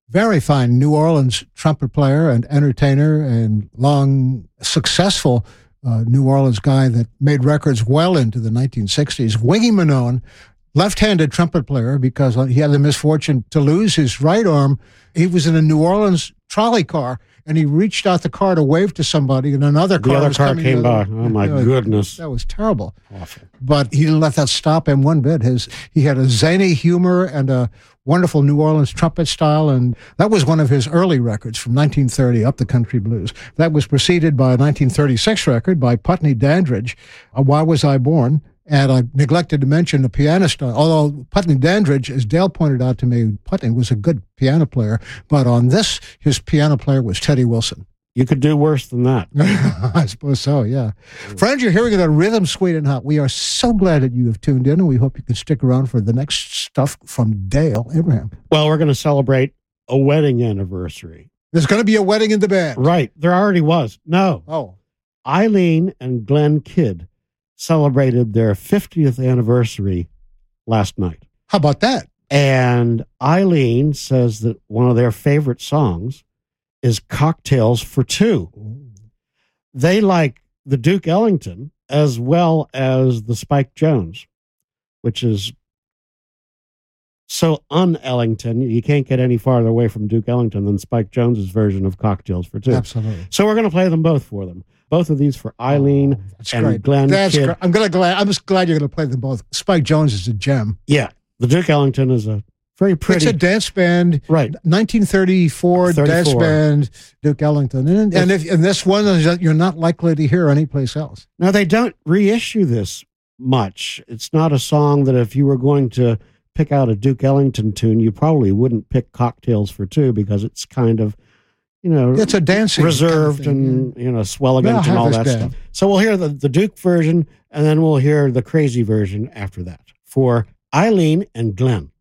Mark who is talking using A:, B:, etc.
A: Very fine New Orleans trumpet player and entertainer and long successful New Orleans guy that made records well into the 1960s. Wiggy Manone, left-handed trumpet player because he had the misfortune to lose his right arm. He was in a New Orleans trolley car, and he reached out the car to wave to somebody, and another car
B: came by. Oh, my goodness.
A: That was terrible.
B: Awful.
A: But he didn't let that stop him one bit. He had a zany humor and a wonderful New Orleans trumpet style, and that was one of his early records from 1930, Up the Country Blues. That was preceded by a 1936 record by Putney Dandridge, Why Was I Born? And I neglected to mention the pianist, although Putney Dandridge, as Dale pointed out to me, Putney was a good piano player, but on this, his piano player was Teddy Wilson.
B: You could do worse than that.
A: I suppose so, yeah. Friends, you're hearing it on Rhythm Sweet and Hot. We are so glad that you have tuned in, and we hope you can stick around for the next stuff from Dale Abraham.
B: Well, we're going to celebrate a wedding anniversary.
A: There's going to be a wedding in the band.
B: Right. There already was. No.
A: Oh.
B: Eileen and Glenn Kidd celebrated their 50th anniversary last night.
A: How about that?
B: And Eileen says that one of their favorite songs is Cocktails for Two. They like the Duke Ellington as well as the Spike Jones, which is so un-Ellington. You can't get any farther away from Duke Ellington than Spike Jones's version of Cocktails for Two.
A: Absolutely.
B: So we're going to play them both for them. Both of these for Eileen and
A: great.
B: Glenn Kidd.
A: I'm just glad you're going to play them both. Spike Jones is a gem.
B: Yeah. The Duke Ellington is a very pretty.
A: It's a dance band.
B: Right.
A: 1934 dance band, Duke Ellington. And this one that you're not likely to hear anyplace else.
B: Now, they don't reissue this much. It's not a song that if you were going to pick out a Duke Ellington tune, you probably wouldn't pick Cocktails for Two because it's kind of,
A: it's a dancing
B: reserved
A: kind of thing,
B: and, swelligant and all that stuff. So we'll hear the Duke version, and then we'll hear the crazy version after that for Eileen and Glenn.